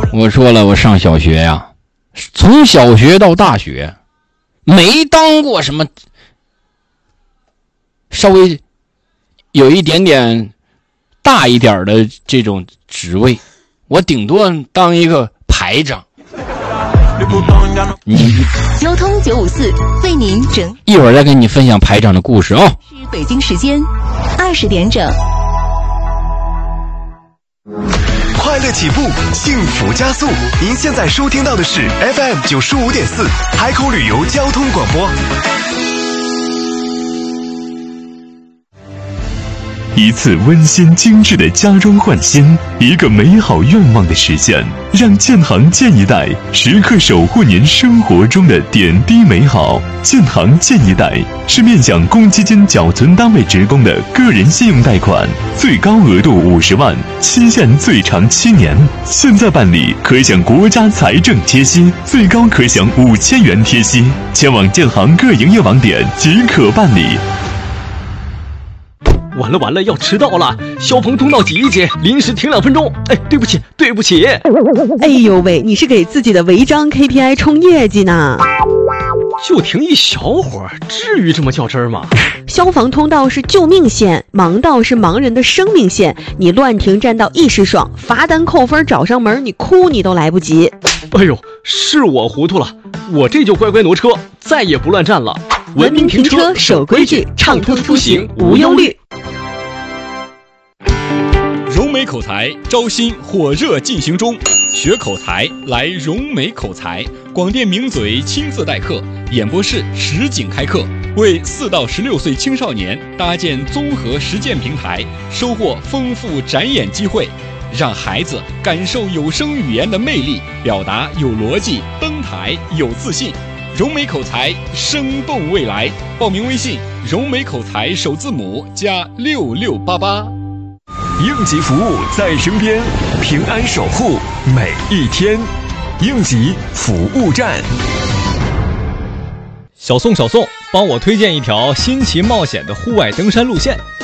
我说了，我上小学呀，从小学到大学，没当过什么稍微有一点点大一点的这种职位，我顶多当一个排长。 交通954为您整， 一会儿再跟你分享排长的故事啊。 是北京时间20点整。 快乐起步，幸福加速。您现在收听到的是 FM 95.4海口旅游交通广播。 一次温馨精致的家装换新，一个美好愿望的实现，让建行建一代时刻守护您生活中的点滴美好。建行建一代是面向公积金缴存单位职工的个人信用贷款，最高额度50万，期限最长7年。现在办理可享国家财政贴息，最高可享5000元贴息。前往建行各营业网点即可办理。 完了，要迟到了！消防通道挤一挤，临时停2分钟。哎，对不起。 哎呦喂，你是给自己的违章 KPI 冲业绩呢？ 就停一小会儿，至于这么较真吗？ 消防通道是救命线，盲道是盲人的生命线。你乱停占道一时爽，罚单扣分找上门，你哭你都来不及。 哎呦，是我糊涂了，我这就乖乖挪车，再也不乱站了。 文明停车，守规矩，畅通出行无忧虑。 融美口才招新火热进行中，学口才来融美口才，广电名嘴亲自代课，演播室实景开课，为4到16岁青少年搭建综合实践平台，收获丰富展演机会，让孩子感受有声语言的魅力，表达有逻辑，登台有自信。融美口才，生动未来。报名微信：融美口才首字母加6688。 应急服务在身边，平安守护每一天。应急服务站。 小宋，帮我推荐一条新奇冒险的户外登山路线。